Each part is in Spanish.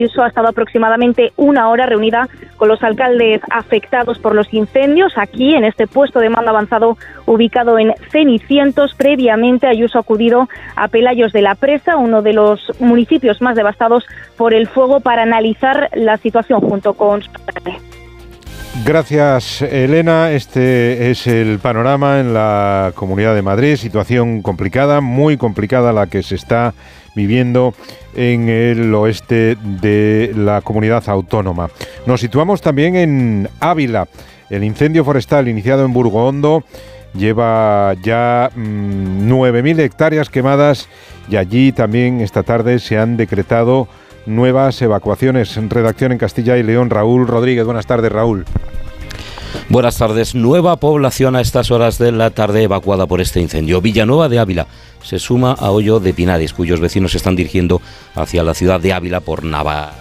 Ayuso ha estado aproximadamente una hora reunida con los alcaldes afectados por los incendios aquí en este puesto de mando avanzado ubicado en Cenicientos. Previamente Ayuso ha acudido a Pelayos de la Presa, uno de los municipios más devastados por el fuego, para analizar la situación junto con su alcalde. Gracias, Elena. Este es el panorama en la Comunidad de Madrid. Situación complicada, muy complicada la que se está viviendo en el oeste de la comunidad autónoma. Nos situamos también en Ávila. El incendio forestal iniciado en Burgoondo lleva ya 9.000 hectáreas quemadas y allí también esta tarde se han decretado nuevas evacuaciones. Redacción en Castilla y León, Raúl Rodríguez. Buenas tardes, Raúl. Buenas tardes. Nueva población a estas horas de la tarde evacuada por este incendio. Villanueva de Ávila se suma a Hoyo de Pinares, cuyos vecinos se están dirigiendo hacia la ciudad de Ávila por Navarra.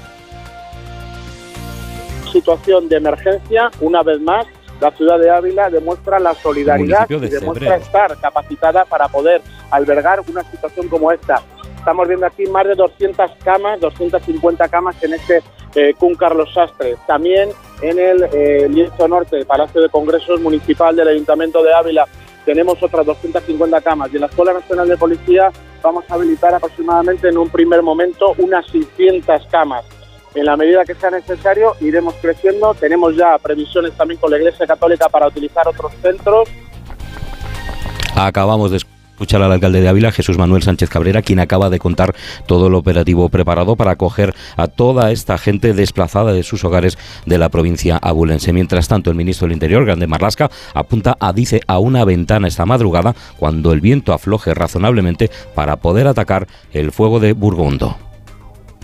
Situación de emergencia, una vez más, la ciudad de Ávila demuestra la solidaridad y demuestra estar capacitada para poder albergar una situación como esta. Estamos viendo aquí más de 200 camas, 250 camas en este CUN Carlos Sastre. También en el lienzo norte, el Palacio de Congresos Municipal del Ayuntamiento de Ávila, tenemos otras 250 camas. Y en la Escuela Nacional de Policía vamos a habilitar aproximadamente en un primer momento unas 600 camas. En la medida que sea necesario iremos creciendo. Tenemos ya previsiones también con la Iglesia Católica para utilizar otros centros. Acabamos de escuchar al alcalde de Ávila, Jesús Manuel Sánchez Cabrera, quien acaba de contar todo el operativo preparado para acoger a toda esta gente desplazada de sus hogares de la provincia abulense. Mientras tanto, el ministro del Interior, Grande Marlaska, apunta a una ventana esta madrugada cuando el viento afloje razonablemente para poder atacar el fuego de Burgoondo.